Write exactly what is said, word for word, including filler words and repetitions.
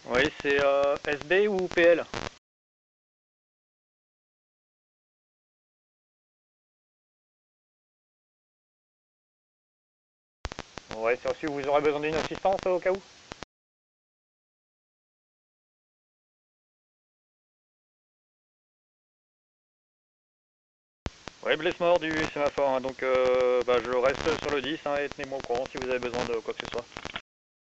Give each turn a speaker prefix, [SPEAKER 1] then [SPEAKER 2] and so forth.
[SPEAKER 1] Oui, c'est euh, S B ou P L? Ouais, c'est reçu, vous aurez besoin d'une assistance au cas où? Ouais, blesse mort du sémaphore, hein, donc euh, bah, je reste sur le dix hein, et tenez-moi au courant si vous avez besoin de quoi que ce soit.